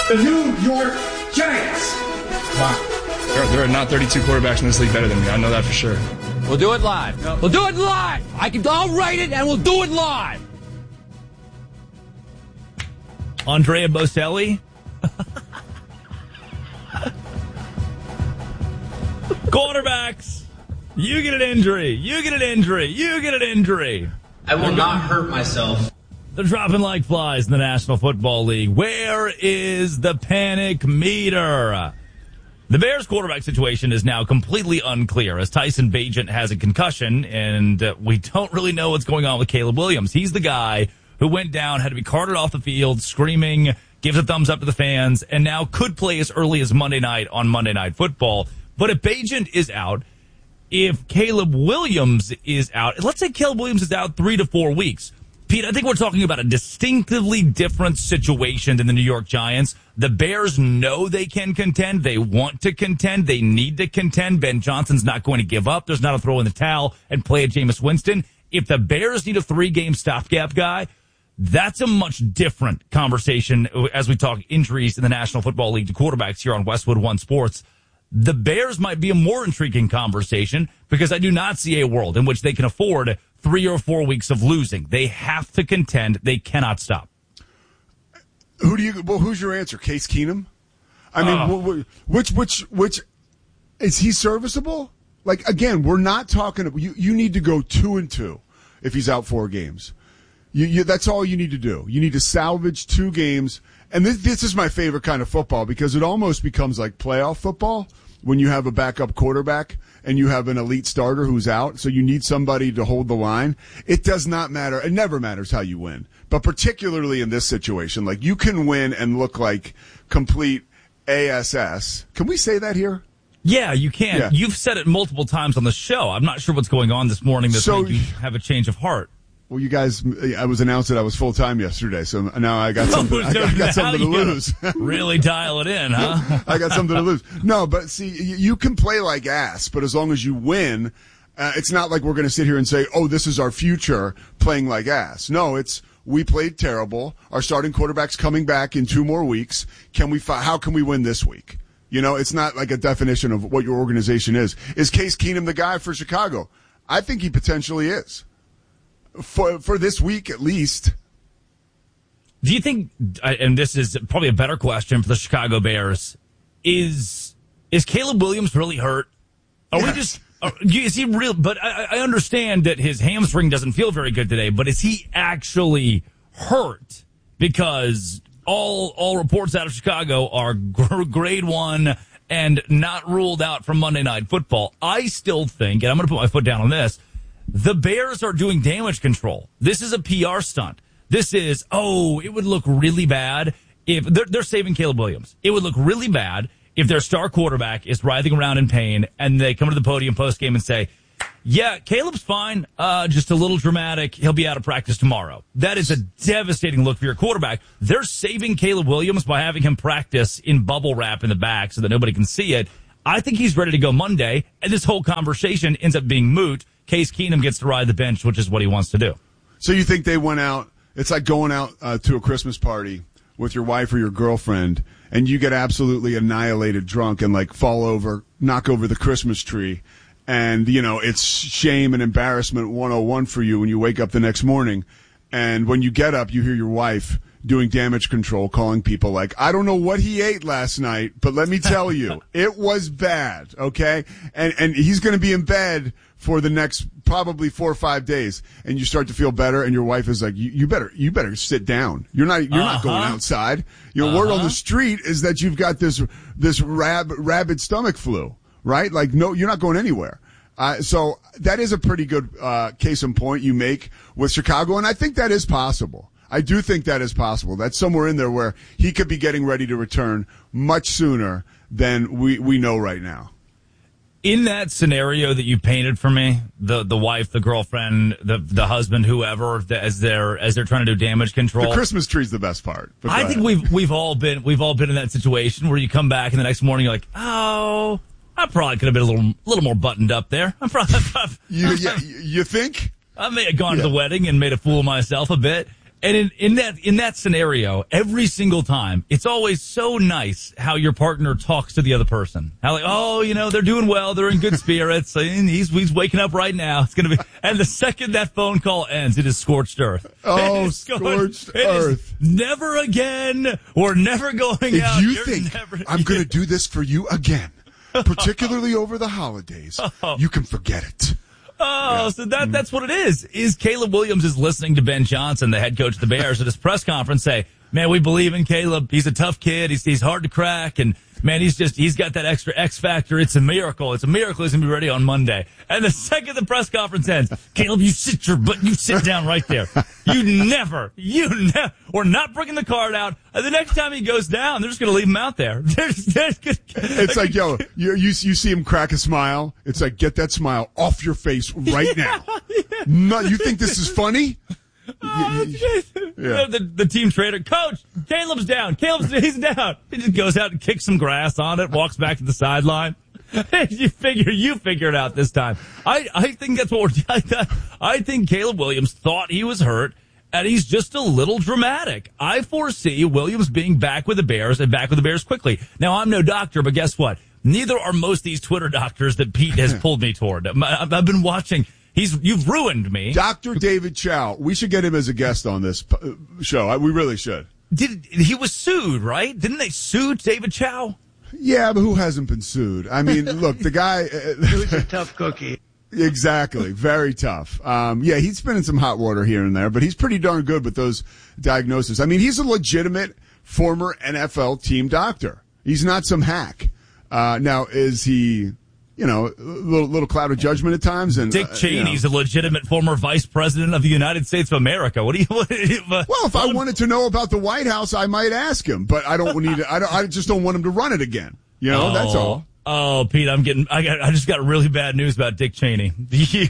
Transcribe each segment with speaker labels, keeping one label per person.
Speaker 1: the New York Giants.
Speaker 2: Wow. There are not 32 quarterbacks in this league better than me. I know that for sure.
Speaker 3: We'll do it live. No. We'll do it live. I'll write it and we'll do it live.
Speaker 4: Andrea Bocelli. Quarterbacks. You get an injury. You get an injury. You get an injury.
Speaker 5: I will not hurt myself.
Speaker 4: They're dropping like flies in the National Football League. Where is the panic meter? The Bears quarterback situation is now completely unclear as Tyson Bagent has a concussion, and we don't really know what's going on with Caleb Williams. He's the guy who went down, had to be carted off the field, screaming, gives a thumbs up to the fans, and now could play as early as Monday night on Monday Night Football. But if Bagent is out, if Caleb Williams is out, let's say Caleb Williams is out 3 to 4 weeks. Pete, I think we're talking about a distinctively different situation than the New York Giants. The Bears know they can contend. They want to contend. They need to contend. Ben Johnson's not going to give up. There's not a throw in the towel and play at Jameis Winston. If the Bears need a 3-game stopgap guy, that's a much different conversation as we talk injuries in the National Football League to quarterbacks here on Westwood One Sports. The Bears might be a more intriguing conversation because I do not see a world in which they can afford 3 or 4 weeks of losing. They have to contend. They cannot stop.
Speaker 6: Who's your answer? Case Keenum? I mean, which is he serviceable? Like, again, we're not talking, you need to go 2-2 if he's out 4 games. That's all you need to do. You need to salvage 2 games. And this is my favorite kind of football because it almost becomes like playoff football when you have a backup quarterback and you have an elite starter who's out. So you need somebody to hold the line. It does not matter. It never matters how you win. But particularly in this situation, like you can win and look like complete ASS. Can we say that here?
Speaker 4: Yeah, you can.
Speaker 6: Yeah.
Speaker 4: You've said it multiple times on the show. I'm not sure what's going on this morning that made you have a change of heart.
Speaker 6: Well, you guys, I was announced that I was full-time yesterday, so now I got something, I got something to lose.
Speaker 4: Really dial it in, huh?
Speaker 6: I got something to lose. No, but see, you can play like ass, but as long as you win, it's not like we're going to sit here and say, oh, this is our future playing like ass. No, it's we played terrible. Our starting quarterback's coming back in 2 more weeks. How can we win this week? You know, it's not like a definition of what your organization is. Is Case Keenum the guy for Chicago? I think he potentially is. For this week at least.
Speaker 4: Do you think, and this is probably a better question for the Chicago Bears, is Caleb Williams really hurt? Is he real? But I understand that his hamstring doesn't feel very good today, but is he actually hurt? Because all reports out of Chicago are grade 1 and not ruled out from Monday Night Football. I still think, and I'm going to put my foot down on this, the Bears are doing damage control. This is a PR stunt. This is, it would look really bad if they're saving Caleb Williams. It would look really bad if their star quarterback is writhing around in pain and they come to the podium post-game and say, yeah, Caleb's fine, just a little dramatic. He'll be out of practice tomorrow. That is a devastating look for your quarterback. They're saving Caleb Williams by having him practice in bubble wrap in the back so that nobody can see it. I think he's ready to go Monday, and this whole conversation ends up being moot. Case Keenum gets to ride the bench, which is what he wants to do.
Speaker 6: So you think they went out, it's like going out to a Christmas party with your wife or your girlfriend, and you get absolutely annihilated drunk and like fall over, knock over the Christmas tree, and, you know, it's shame and embarrassment 101 for you when you wake up the next morning, and when you get up, you hear your wife doing damage control, calling people like, I don't know what he ate last night, but let me tell you, it was bad, okay? And he's going to be in bed for the next probably 4 or 5 days, and you start to feel better, and your wife is like, you better sit down. You're not going outside. You know, word on the street is that you've got this rabid stomach flu, right? Like, no, you're not going anywhere. So that is a pretty good case in point you make with Chicago, and I think that is possible. I do think that is possible. That's somewhere in there where he could be getting ready to return much sooner than we know right now.
Speaker 4: In that scenario that you painted for me, the wife, the girlfriend, the husband, whoever, as they're trying to do damage control.
Speaker 6: The Christmas tree's the best part.
Speaker 4: I think we've all been in that situation where you come back and the next morning you're like, oh, I probably could have been a little more buttoned up there.
Speaker 6: You think?
Speaker 4: I may have gone to the wedding and made a fool of myself a bit. And in that scenario, every single time, it's always so nice how your partner talks to the other person. How like, oh, they're doing well, they're in good spirits, and he's waking up right now. It's gonna be, and the second that phone call ends, it is scorched earth.
Speaker 6: Oh, scorched earth.
Speaker 4: Never again. We're never going out.
Speaker 6: If you think I'm gonna do this for you again, particularly over the holidays, you can forget it.
Speaker 4: Oh, so that's what it is. Is Caleb Williams is listening to Ben Johnson, the head coach of the Bears, at his press conference say, man, we believe in Caleb. He's a tough kid. He's hard to crack. And man, he's got that extra X factor. It's a miracle. It's a miracle he's going to be ready on Monday. And the second the press conference ends, Caleb, you sit down right there. We're not bringing the card out. And the next time he goes down, they're just going to leave him out there.
Speaker 6: It's like, yo, you see him crack a smile. It's like, get that smile off your face right now. No, you think this is funny?
Speaker 4: The team trainer, coach, Caleb's down. He's down. He just goes out and kicks some grass on it, walks back to the sideline. You figure it out this time. I think that's what I think Caleb Williams thought he was hurt, and he's just a little dramatic. I foresee Williams being back with the Bears and back with the Bears quickly. Now, I'm no doctor, but guess what? Neither are most of these Twitter doctors that Pete has pulled me toward. I've been watching. You've ruined me.
Speaker 6: Dr. David Chow. We should get him as a guest on this show. We really should.
Speaker 4: He was sued, right? Didn't they sue David Chow?
Speaker 6: Yeah, but who hasn't been sued? I mean, look, the guy.
Speaker 1: Who's a tough cookie?
Speaker 6: Exactly. Very tough. Yeah, he's been in some hot water here and there, but he's pretty darn good with those diagnoses. I mean, he's a legitimate former NFL team doctor. He's not some hack. Now, is he, a little cloud of judgment at times? And
Speaker 4: Dick Cheney's a legitimate former vice president of the United States of America. Well,
Speaker 6: if I wanted to know about the White House, I might ask him, but I don't need it. I just don't want him to run it again. That's all.
Speaker 4: Oh, Pete, I just got really bad news about Dick Cheney.
Speaker 6: He's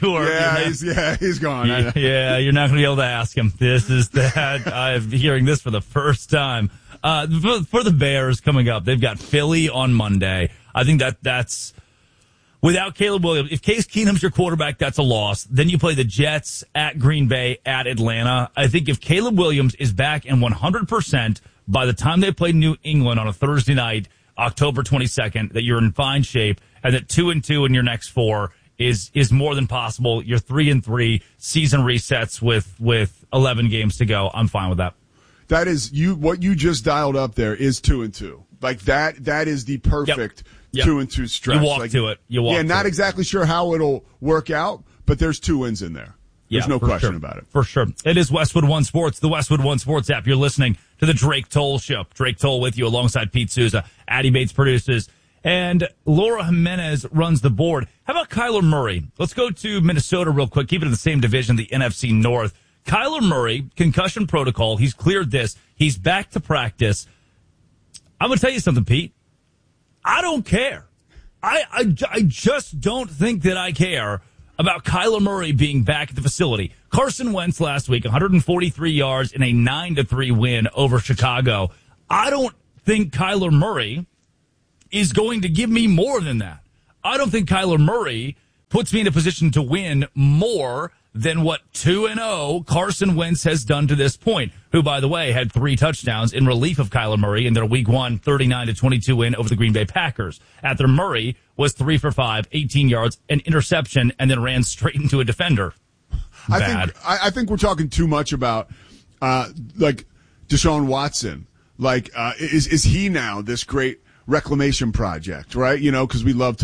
Speaker 6: gone.
Speaker 4: Yeah, you're not going to be able to ask him. This is that. I'm hearing this for the first time. For the Bears coming up, they've got Philly on Monday. I think that's without Caleb Williams. If Case Keenum's your quarterback, that's a loss. Then you play the Jets at Green Bay at Atlanta. I think if Caleb Williams is back and 100% by the time they play New England on a Thursday night, October 22nd, that you're in fine shape, and that 2-2 in your next four is more than possible. You're 3-3, season resets with 11 games to go. I'm fine with that.
Speaker 6: That is what you just dialed up there is 2-2. Like that is the perfect 2-2 stretch.
Speaker 4: You walk to it.
Speaker 6: Not exactly sure how it'll work out, but there's 2 wins in there. There's no question about it.
Speaker 4: For sure. It is Westwood One Sports, the Westwood One Sports app. You're listening to the Drake Toll Show. Drake Toll with you alongside Pete Souza. Addie Bates produces. And Laura Jimenez runs the board. How about Kyler Murray? Let's go to Minnesota real quick. Keep it in the same division, the NFC North. Kyler Murray, concussion protocol. He's cleared this. He's back to practice. I'm going to tell you something, Pete. I don't care. I just don't think that I care about Kyler Murray being back at the facility. Carson Wentz last week, 143 yards in a 9-3 win over Chicago. I don't think Kyler Murray is going to give me more than that. I don't think Kyler Murray puts me in a position to win more than what 2-0 Carson Wentz has done to this point, who, by the way, had 3 touchdowns in relief of Kyler Murray in their Week 1 39-22 win over the Green Bay Packers. After Murray was 3 for 5, 18 yards, an interception, and then ran straight into a defender.
Speaker 6: I think we're talking too much about like Deshaun Watson. Like, is he now this great reclamation project, right? Because we love to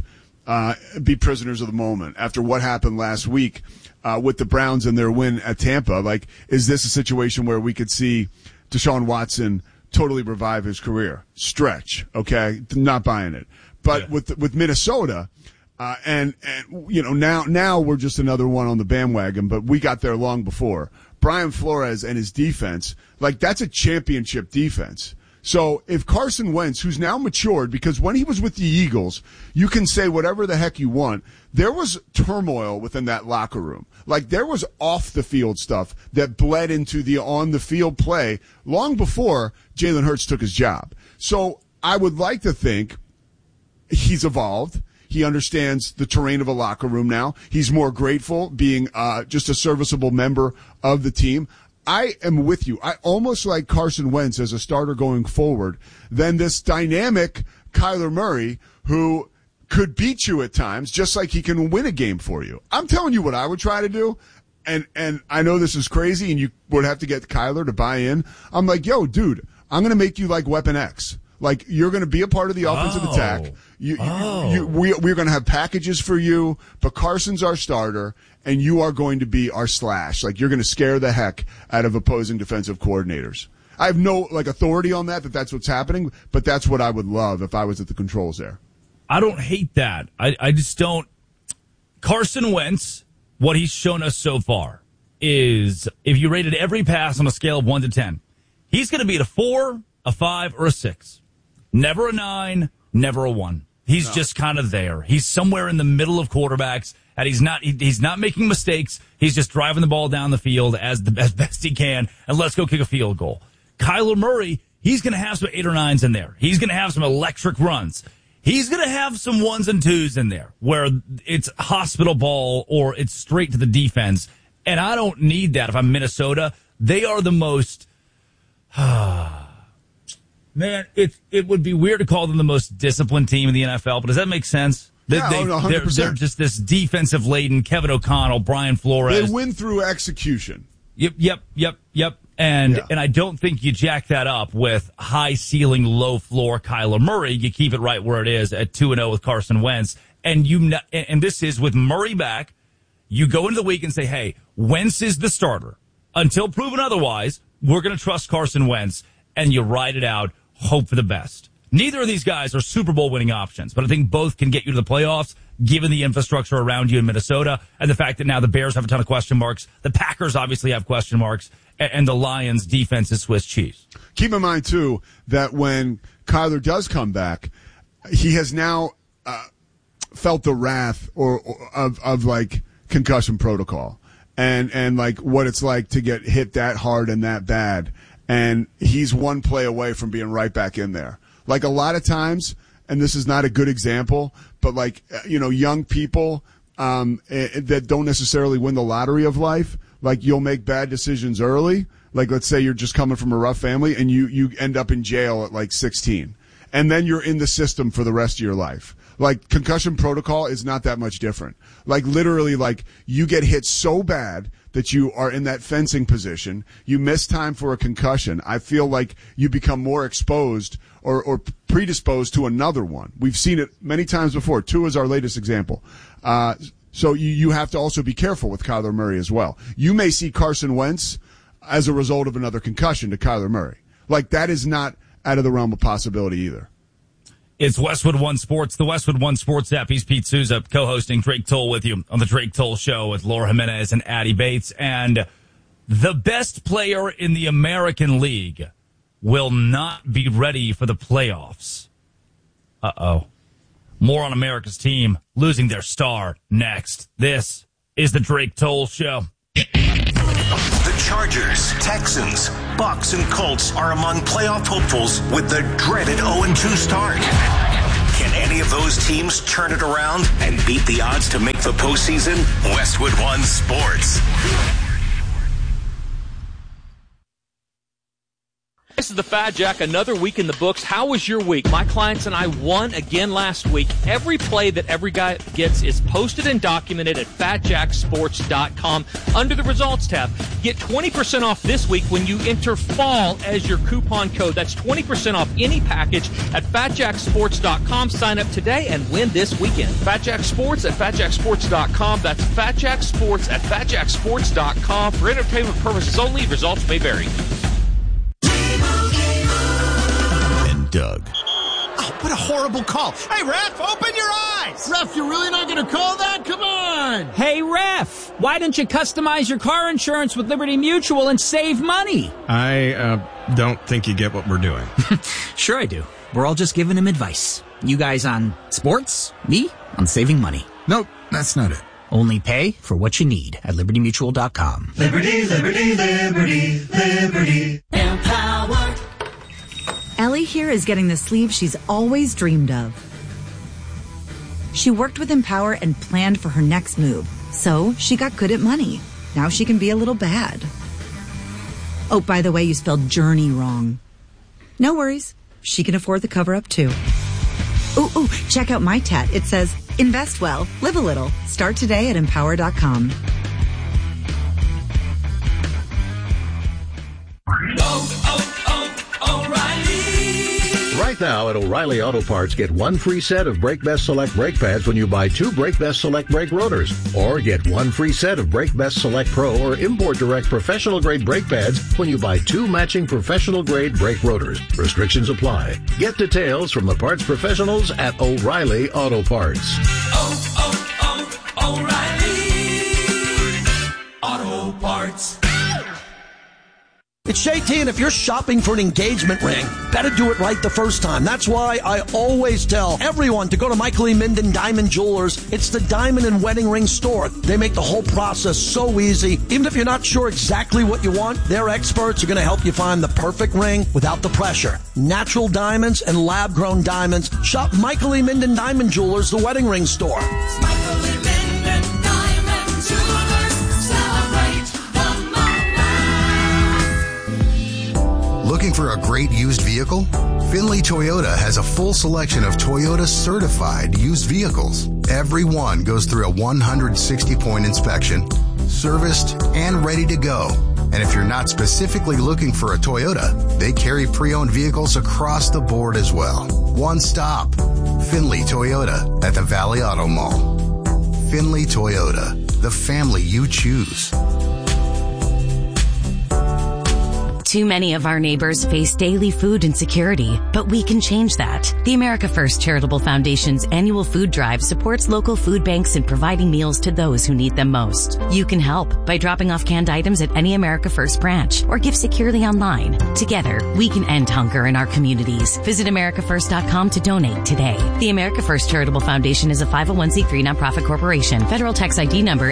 Speaker 6: be prisoners of the moment after what happened last week with the Browns and their win at Tampa. Like, is this a situation where we could see Deshaun Watson totally revive his career? Stretch, okay? Not buying it. But with Minnesota, and now we're just another one on the bandwagon, but we got there long before. Brian Flores and his defense, like, that's a championship defense. So if Carson Wentz, who's now matured, because when he was with the Eagles, you can say whatever the heck you want, there was turmoil within that locker room. Like, there was off-the-field stuff that bled into the on-the-field play long before Jalen Hurts took his job. So I would like to think he's evolved. He understands the terrain of a locker room now. He's more grateful being just a serviceable member of the team. I am with you. I almost like Carson Wentz as a starter going forward than this dynamic Kyler Murray who could beat you at times, just like he can win a game for you. I'm telling you what I would try to do. And I know this is crazy and you would have to get Kyler to buy in. I'm like, yo, dude, I'm going to make you like Weapon X. Like, you're going to be a part of the offensive attack. We're going to have packages for you, but Carson's our starter, and you are going to be our slash. Like, you're going to scare the heck out of opposing defensive coordinators. I have no, like, authority on that's what's happening, but that's what I would love if I was at the controls there.
Speaker 4: I don't hate that. I just don't. Carson Wentz, what he's shown us so far is if you rated every pass on a scale of 1 to 10, he's going to be at a 4, a 5, or a 6. Never a 9, never a 1. He's just kind of there. He's somewhere in the middle of quarterbacks, and he's not making mistakes. He's just driving the ball down the field as best he can, and let's go kick a field goal. Kyler Murray, he's going to have some 8 or 9s in there. He's going to have some electric runs. He's going to have some 1s and 2s in there where it's hospital ball or it's straight to the defense, and I don't need that if I'm Minnesota. They are the most... Man, it would be weird to call them the most disciplined team in the NFL, but does that make sense?
Speaker 6: Yeah, 100%.
Speaker 4: They're just this defensive-laden Kevin O'Connell, Brian Flores.
Speaker 6: They win through execution.
Speaker 4: Yep. And I don't think you jack that up with high ceiling, low floor Kyler Murray. You keep it right where it is at 2-0 with Carson Wentz. And this is with Murray back. You go into the week and say, hey, Wentz is the starter. Until proven otherwise, we're going to trust Carson Wentz, and you ride it out. Hope for the best. Neither of these guys are Super Bowl winning options, but I think both can get you to the playoffs given the infrastructure around you in Minnesota and the fact that now the Bears have a ton of question marks. The Packers obviously have question marks, and the Lions defense is Swiss cheese.
Speaker 6: Keep in mind, too, that when Kyler does come back, he has now felt the wrath of like concussion protocol and like what it's like to get hit that hard and that bad. And he's one play away from being right back in there. Like a lot of times, and this is not a good example, but like, young people that don't necessarily win the lottery of life, like you'll make bad decisions early. Like let's say you're just coming from a rough family and you end up in jail at like 16. And then you're in the system for the rest of your life. Like concussion protocol is not that much different. Like literally, like you get hit so bad that you are in that fencing position, you miss time for a concussion. I feel like you become more exposed or predisposed to another one. We've seen it many times before. Tua is our latest example. So you have to also be careful with Kyler Murray as well. You may see Carson Wentz as a result of another concussion to Kyler Murray. Like that is not out of the realm of possibility either.
Speaker 4: It's Westwood One Sports, the Westwood One Sports app. He's Pete Souza, co-hosting Drake Toll with you on the Drake Toll Show with Laura Jimenez and Addie Bates. And the best player in the American League will not be ready for the playoffs. Uh-oh. More on America's team losing their star next. This is the Drake Toll Show.
Speaker 7: The Chargers, Texans, Bucks, and Colts are among playoff hopefuls with the dreaded 0-2 start. Can any of those teams turn it around and beat the odds to make the postseason? Westwood One Sports.
Speaker 8: This is the Fat Jack, another week in the books. How was your week? My clients and I won again last week. Every play that every guy gets is posted and documented at FatJackSports.com under the results tab. Get 20% off this week when you enter FALL as your coupon code. That's 20% off any package at FatJackSports.com. Sign up today and win this weekend. FatJack Sports at FatJackSports.com. That's FatJack Sports at FatJackSports.com. For entertainment purposes only, results may vary.
Speaker 7: Doug.
Speaker 9: Oh, what a horrible call. Hey, ref, open your eyes. Ref, you're really not going to call that? Come on.
Speaker 3: Hey, ref, why don't you customize your car insurance with Liberty Mutual and save money?
Speaker 10: I don't think you get what we're doing.
Speaker 11: Sure I do. We're all just giving him advice. You guys on sports, me on saving money.
Speaker 10: Nope, that's not it.
Speaker 11: Only pay for what you need at LibertyMutual.com.
Speaker 12: Liberty, liberty, liberty, liberty. Empower.
Speaker 13: Ellie here is getting the sleeve she's always dreamed of. She worked with Empower and planned for her next move, so she got good at money. Now she can be a little bad. Oh, by the way, you spelled journey wrong. No worries. She can afford the cover-up, too. Ooh, check out my tat. It says, invest well, live a little. Start today at Empower.com.
Speaker 14: O'Reilly. Right now at O'Reilly Auto Parts, get one free set of Brake Best Select brake pads when you buy 2 Brake Best Select brake rotors. Or get one free set of Brake Best Select Pro or Import Direct professional grade brake pads when you buy 2 matching professional grade brake rotors. Restrictions apply. Get details from the parts professionals at O'Reilly Auto Parts.
Speaker 12: O'Reilly Auto Parts.
Speaker 15: It's Shay T, and if you're shopping for an engagement ring, better do it right the first time. That's why I always tell everyone to go to Michael E. Minden Diamond Jewelers. It's the diamond and wedding ring store. They make the whole process so easy. Even if you're not sure exactly what you want, their experts are going to help you find the perfect ring without the pressure. Natural diamonds and lab-grown diamonds. Shop Michael E. Minden Diamond Jewelers, the wedding ring store.
Speaker 12: Michael E. Minden Diamond Jewelers. Celebrate the moment.
Speaker 16: Looking for a great used vehicle? Finley Toyota has a full selection of Toyota certified used vehicles. Every one goes through a 160-point inspection, serviced, and ready to go. And if you're not specifically looking for a Toyota, they carry pre-owned vehicles across the board as well. One stop. Finley Toyota at the Valley Auto Mall. Finley Toyota, the family you choose.
Speaker 17: Too many of our neighbors face daily food insecurity, but we can change that. The America First Charitable Foundation's annual food drive supports local food banks in providing meals to those who need them most. You can help by dropping off canned items at any America First branch or give securely online. Together, we can end hunger in our communities. Visit AmericaFirst.com to donate today. The America First Charitable Foundation is a 501c3 nonprofit corporation. Federal tax ID number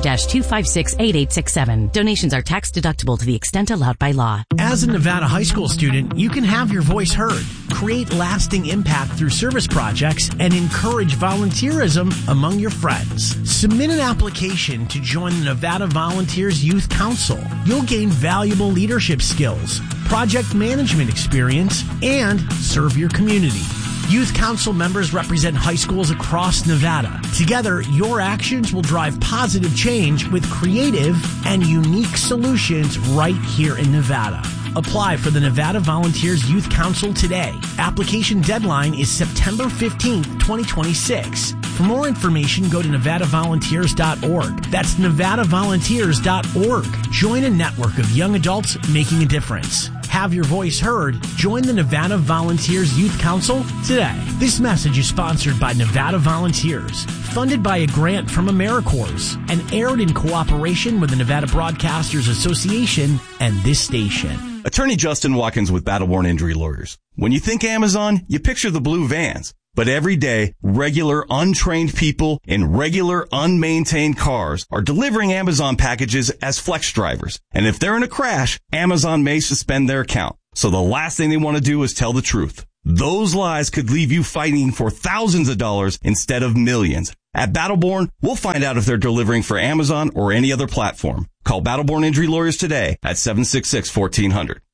Speaker 17: 84-256-8867. Donations are tax deductible to the extent allowed by law.
Speaker 18: As a Nevada high school student, you can have your voice heard, create lasting impact through service projects, and encourage volunteerism among your friends. Submit an application to join the Nevada Volunteers Youth Council. You'll gain valuable leadership skills, project management experience, and serve your community. Youth Council members represent high schools across Nevada. Together, your actions will drive positive change with creative and unique solutions right here in Nevada. Apply for the Nevada Volunteers Youth Council today. Application deadline is September 15th, 2026. For more information, go to NevadaVolunteers.org. That's NevadaVolunteers.org. Join a network of young adults making a difference. Have your voice heard. Join the Nevada Volunteers Youth Council today. This message is sponsored by Nevada Volunteers, funded by a grant from AmeriCorps, and aired in cooperation with the Nevada Broadcasters Association and this station.
Speaker 19: Attorney Justin Watkins with Battleborn Injury Lawyers. When you think Amazon, you picture the blue vans. But every day, regular untrained people in regular unmaintained cars are delivering Amazon packages as flex drivers. And if they're in a crash, Amazon may suspend their account. So the last thing they want to do is tell the truth. Those lies could leave you fighting for thousands of dollars instead of millions. At Battleborn, we'll find out if they're delivering for Amazon or any other platform. Call Battleborn Injury Lawyers today at 766-1400.